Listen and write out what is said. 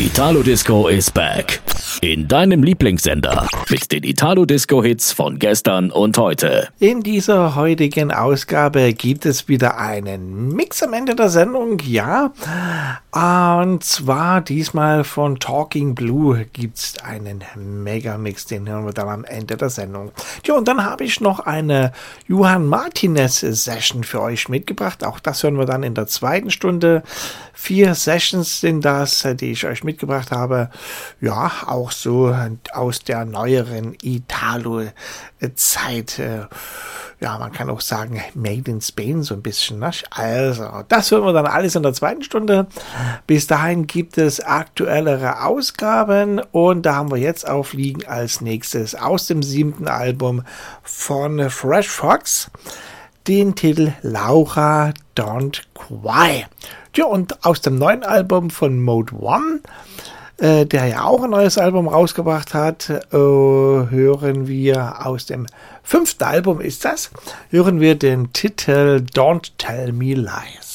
Italo Disco is back. In deinem Lieblingssender mit den Italo Disco Hits von gestern und heute. In dieser heutigen Ausgabe gibt es wieder einen Mix am Ende der Sendung, ja. Und zwar diesmal von Talking Blue gibt's einen Megamix, den hören wir dann am Ende der Sendung. Tja, und dann habe ich noch eine Johann Martinez Session für euch mitgebracht. Auch das hören wir dann in der zweiten Stunde. 4 Sessions sind das, die ich euch mitgebracht habe. Ja, auch so aus der neueren Italo-Zeit. Ja, man kann auch sagen, Made in Spain so ein bisschen. Ne? Also, das hören wir dann alles in der zweiten Stunde. Bis dahin gibt es aktuellere Ausgaben und da haben wir jetzt aufliegen als nächstes aus dem 7. Album von Fresh Fox den Titel Laura Don't Cry. Ja, und aus dem neuen Album von Mode One, der ja auch ein neues Album rausgebracht hat, hören wir aus dem 5. Album ist das, hören wir den Titel Don't Tell Me Lies.